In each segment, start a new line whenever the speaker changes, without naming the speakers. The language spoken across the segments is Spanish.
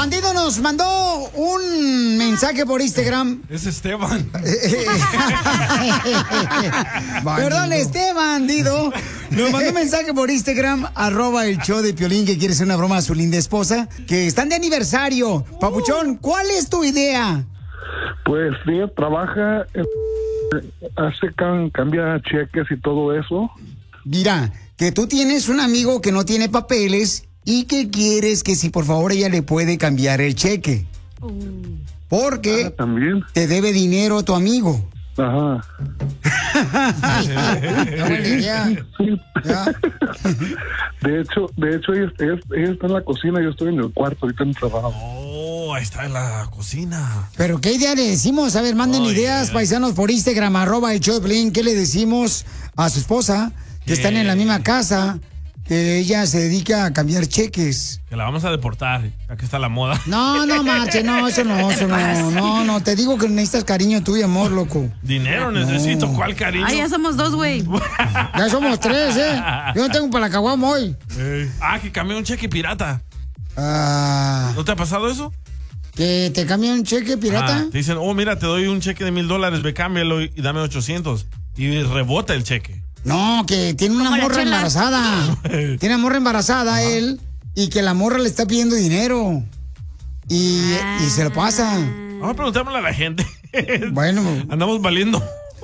Bandido nos mandó un mensaje por Instagram.
Es Esteban.
Perdón, Bandido. Nos mandó un mensaje por Instagram, @el show de Piolín, que quiere hacer una broma a su linda esposa, que están de aniversario. Papuchón, ¿cuál es tu idea?
Pues ella trabaja, cambia cheques y todo eso.
Mira, que tú tienes un amigo que no tiene papeles y que quieres que si por favor ella le puede cambiar el cheque. Porque
también
te debe dinero tu amigo.
Ajá. De hecho ella está en la cocina, yo estoy en el cuarto, ahorita en el trabajo.
Oh, ahí está en la cocina.
Pero ¿qué idea le decimos? A ver, manden ideas, paisanos, por Instagram, @el show de Piolín. ¿Qué le decimos a su esposa, que están en la misma casa, que ella se dedica a cambiar cheques?
Que la vamos a deportar. Aquí está la moda.
No, marche, no, eso no, te digo que necesitas cariño tuyo, amor, loco.
Dinero necesito, ¿cuál cariño?
Ay, ya somos 2, güey.
Ya somos 3, Yo no tengo para la caguama hoy.
Que cambié un cheque pirata. ¿No te ha pasado eso?
¿Que te cambian un cheque pirata?
Te dicen, mira, te doy un cheque de $1,000, ve, cámbialo y dame 800. Y rebota el cheque.
No, que tiene una morra embarazada. Tiene una morra embarazada él, y que la morra le está pidiendo dinero. Y se lo pasa.
Vamos a preguntarle a la gente.
Bueno.
Andamos valiendo.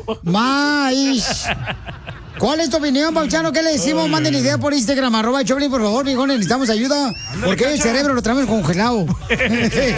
¿Cuál es tu opinión, Pauchano? ¿Qué le decimos? Manden idea por Instagram, @el Choplin, por favor, viejones, necesitamos ayuda. Porque el cerebro lo traemos congelado.